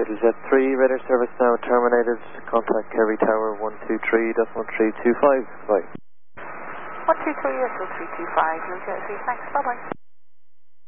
Jet 3, radar service now terminated. Contact Kerry Tower 123.1325. Bye. 123.1325, Jet 3, thanks, bye-bye.